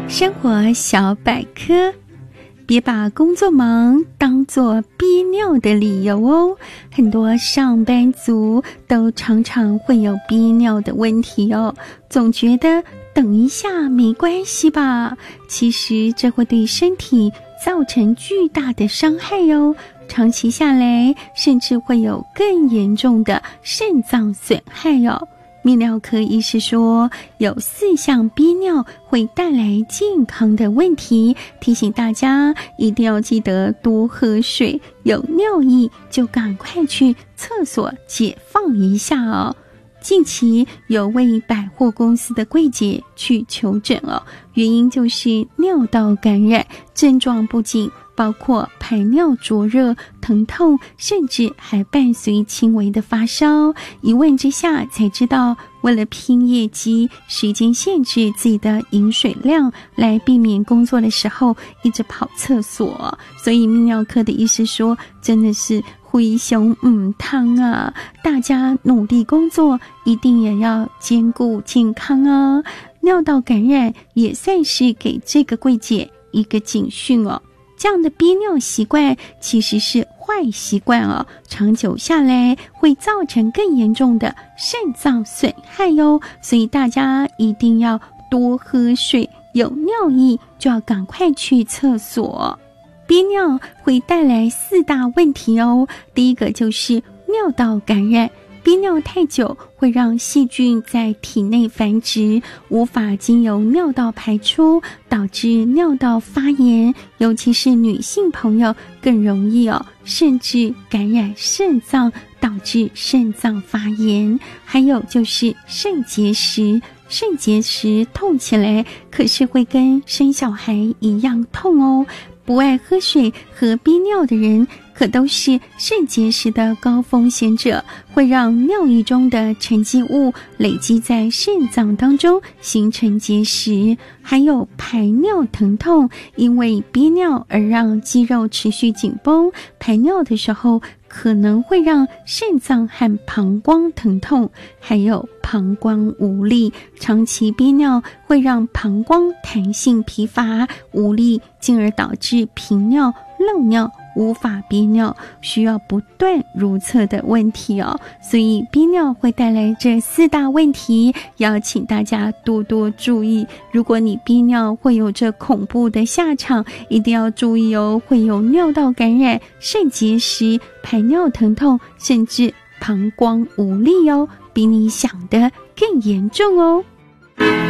生活小百科，别把工作忙当作憋尿的理由哦。很多上班族都常常会有憋尿的问题哦，总觉得等一下没关系吧，其实这会对身体造成巨大的伤害哦。长期下来，甚至会有更严重的肾脏损害哦。泌尿科医师说，有4项憋尿会带来健康的问题，提醒大家一定要记得多喝水，有尿意就赶快去厕所解放一下哦。近期有位百货公司的柜姐去求诊哦，原因就是尿道感染，症状不仅包括排尿灼热、疼痛，甚至还伴随轻微的发烧。一问之下才知道，为了拼业绩，时间限制自己的饮水量，来避免工作的时候一直跑厕所。所以泌尿科的医师说，真的是灰熊汤啊，大家努力工作，一定也要兼顾健康啊。尿道感染也算是给这个柜姐一个警讯哦。这样的憋尿习惯其实是坏习惯哦，长久下来会造成更严重的肾脏损害哦，所以大家一定要多喝水，有尿意就要赶快去厕所。憋尿会带来4大问题哦，第一个就是尿道感染。憋尿太久会让细菌在体内繁殖，无法经由尿道排出，导致尿道发炎，尤其是女性朋友更容易甚至感染肾脏，导致肾脏发炎。还有就是肾结石，肾结石痛起来可是会跟生小孩一样痛哦。不爱喝水和憋尿的人可都是肾结石的高风险者，会让尿液中的沉积物累积在肾脏当中，形成结石。还有排尿疼痛，因为憋尿而让肌肉持续紧绷，排尿的时候可能会让肾脏和膀胱疼痛，还有膀胱无力。长期憋尿会让膀胱弹性疲乏无力，进而导致频尿、漏尿，无法憋尿，需要不断如厕的问题哦。所以憋尿会带来这4大问题，要请大家多多注意。如果你憋尿会有这恐怖的下场，一定要注意哦，会有尿道感染、肾结石、排尿疼痛，甚至膀胱无力哦，比你想的更严重哦。